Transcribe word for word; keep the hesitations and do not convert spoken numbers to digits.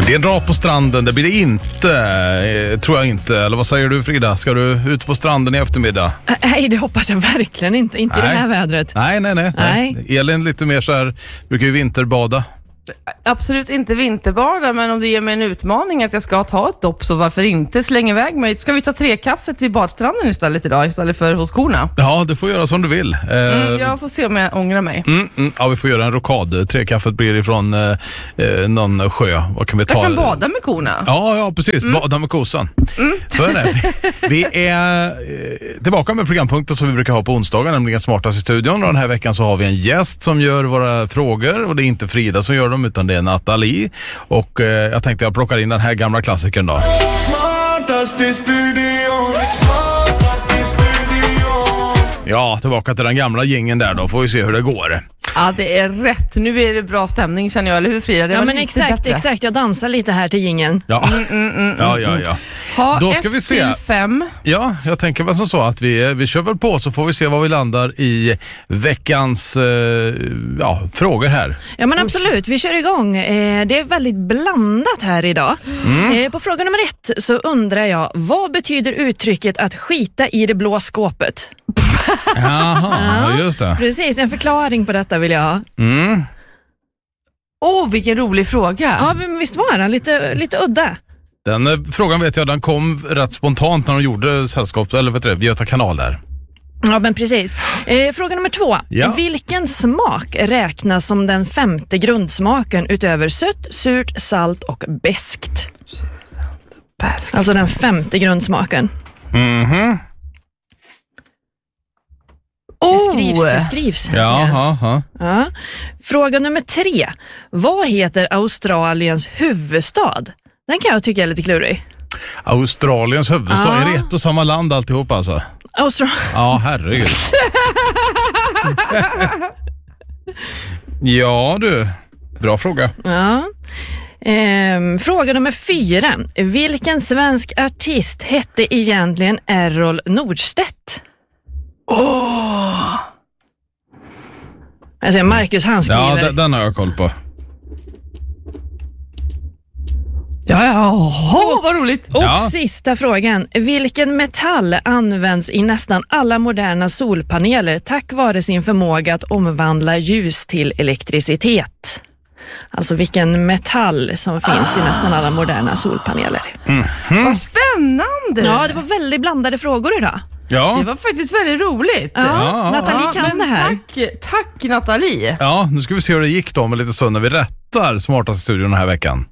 Det blir en dag på stranden, det blir det inte, eh, tror jag inte. Eller vad säger du, Frida? Ska du ut på stranden i eftermiddag? Äh, nej, det hoppas jag verkligen inte. Inte nej. I det här vädret. Nej, nej, nej. nej. nej. Elin lite mer så här, brukar ju vinterbada. Absolut inte vinterbada, men om du ger mig en utmaning att jag ska ta ett dopp, så varför inte slänga iväg mig? Ska vi ta tre kaffe till badstranden istället idag, istället för hos korna? Ja, du får göra som du vill. Mm, jag får se om jag ångrar mig. Mm, mm, ja, vi får göra en rokad. Tre kaffet blir ifrån eh, någon sjö. Vad kan vi ta? Jag kan bada med korna. Ja, ja precis. Mm. Bada med kosan. Mm. Så är det. Vi är eh, tillbaka med programpunkter som vi brukar ha på onsdagar, nämligen Smartast i studion. Och den här veckan så har vi en gäst som gör våra frågor, och det är inte Frida som gör dem, utan det är Nathalie. Och eh, jag tänkte jag plockar in den här gamla klassikern då. Smartast i studion, smartast i studion. Ja, tillbaka till den gamla gängen där då. Får vi se hur det går. Ja, det är rätt. Nu är det bra stämning, känner jag, eller hur, Frida? Det ja, var men exakt, bättre. exakt. Jag dansar lite här till jingeln. Ja, mm, mm, mm, ja, ja, ja. Ha Då ska ett vi se. till fem. Ja, jag tänker väl som så att vi, vi kör väl på, så får vi se var vi landar i veckans eh, ja, frågor här. Ja, men absolut. Vi kör igång. Eh, det är väldigt blandat här idag. Mm. Eh, på fråga nummer ett så undrar jag, vad betyder uttrycket att skita i det blå skåpet? Jaha, ja, just det. Precis, en förklaring på detta vill jag ha. Mm. Åh, oh, vilken rolig fråga. Ja, men visst var den lite, lite udda. Den eh, frågan vet jag, den kom rätt spontant när de gjorde sällskap, eller vet du, Göta kanal där. Ja, men precis. Eh, fråga nummer två. Ja. Vilken smak räknas som den femte grundsmaken utöver sött, surt, salt och beskt? Beskt. Alltså den femte grundsmaken. Mhm. Det skrivs, det skrivs. Ja, ja, ja. Ja. Fråga nummer tre. Vad heter Australiens huvudstad? Den kan jag tycka är lite klurig. Australiens huvudstad, Ja. är det ett och samma land alltihop alltså? Australien. Ja, herregud. Ja du, bra fråga. Ja. Ehm, fråga nummer fyra. Vilken svensk artist hette egentligen Errol Nordstedt? Åh! Alltså Marcus, han skriver. Ja, den, den har jag koll på. Ja, ja. Åh, vad roligt. Och Ja. sista frågan. Vilken metall används i nästan alla moderna solpaneler tack vare sin förmåga att omvandla ljus till elektricitet? Alltså vilken metall som finns i nästan alla moderna solpaneler. Mm. Mm. Vad spännande. Ja, det var väldigt blandade frågor idag. Ja. Det var faktiskt väldigt roligt. Ja, Ja, Nathalie Ja, kan men det här. Tack, tack Nathalie. Ja, nu ska vi se hur det gick då med lite stund när vi rättar Smartast i studion den här veckan.